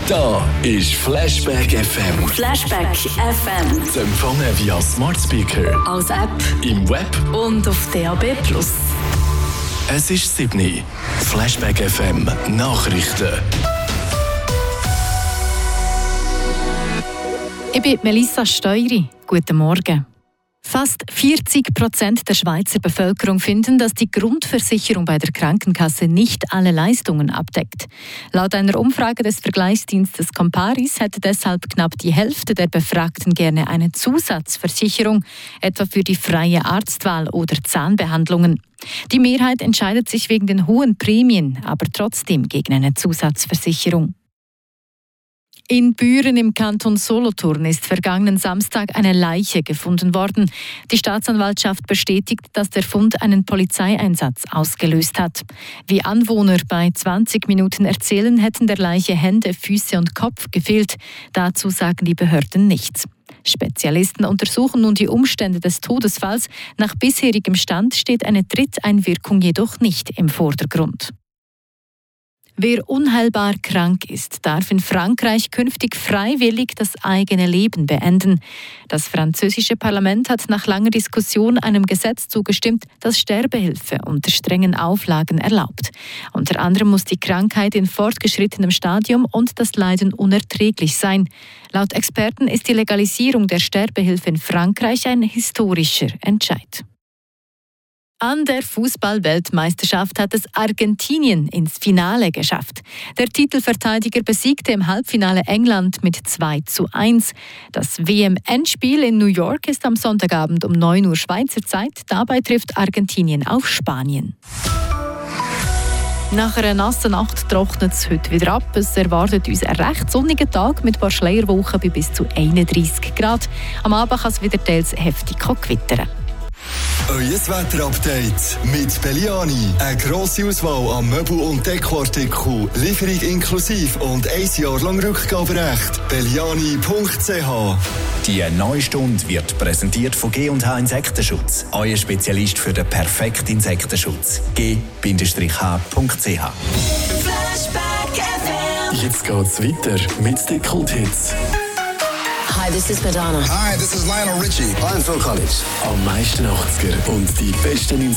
Da ist Flashback FM. Flashback FM. Zu empfangen via Smart Speaker, Als App im Web. und auf DAB+. Es ist 7. Flashback FM Nachrichten. Ich bin Melissa Steury. Guten Morgen. Fast 40% der Schweizer Bevölkerung finden, dass die Grundversicherung bei der Krankenkasse nicht alle Leistungen abdeckt. Laut einer Umfrage des Vergleichsdienstes Comparis hätte deshalb knapp die Hälfte der Befragten gerne eine Zusatzversicherung, etwa für die freie Arztwahl oder Zahnbehandlungen. Die Mehrheit entscheidet sich wegen den hohen Prämien, aber trotzdem gegen eine Zusatzversicherung. In Büren im Kanton Solothurn ist vergangenen Samstag eine Leiche gefunden worden. Die Staatsanwaltschaft bestätigt, dass der Fund einen Polizeieinsatz ausgelöst hat. Wie Anwohner bei 20 Minuten erzählen, hätten der Leiche Hände, Füße und Kopf gefehlt. Dazu sagen die Behörden nichts. Spezialisten untersuchen nun die Umstände des Todesfalls. Nach bisherigem Stand steht eine Dritteinwirkung jedoch nicht im Vordergrund. Wer unheilbar krank ist, darf in Frankreich künftig freiwillig das eigene Leben beenden. Das französische Parlament hat nach langer Diskussion einem Gesetz zugestimmt, das Sterbehilfe unter strengen Auflagen erlaubt. Unter anderem muss die Krankheit in fortgeschrittenem Stadium und das Leiden unerträglich sein. Laut Experten ist die Legalisierung der Sterbehilfe in Frankreich ein historischer Entscheid. An der Fußball-Weltmeisterschaft hat es Argentinien ins Finale geschafft. Der Titelverteidiger besiegte im Halbfinale England mit 2:1. Das WM-Endspiel in New York ist am Sonntagabend um 9 Uhr Schweizer Zeit. Dabei trifft Argentinien auf Spanien. Nach einer nassen Nacht trocknet es heute wieder ab. Es erwartet uns einen recht sonnigen Tag mit ein paar Schleierwolken bei bis zu 31 Grad. Am Abend kann es wieder teils heftig gewittern. Euer Wetterupdate mit Belliani. Eine grosse Auswahl an Möbel- und Dekoartikeln, Lieferung inklusive und 1 Jahr lang Rückgaberecht. Belliani.ch. Die neue Stunde wird präsentiert von G&H Insektenschutz. Euer Spezialist für den perfekten Insektenschutz. G-H.ch. Jetzt geht's weiter mit den Kulthits. Hi, this is Madonna. Hi, this is Lionel Richie. I'm Phil Collins. Am meisten 80er und die besten